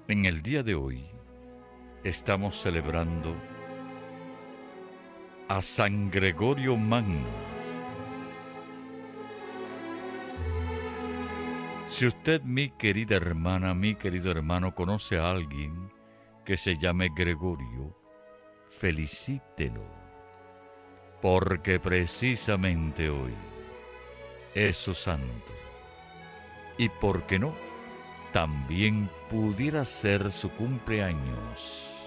En el día de hoy estamos celebrando a San Gregorio Magno. Si usted, mi querida hermana, mi querido hermano, conoce a alguien que se llame Gregorio, felicítelo, porque precisamente hoy es su santo. Y por qué no, también pudiera ser su cumpleaños.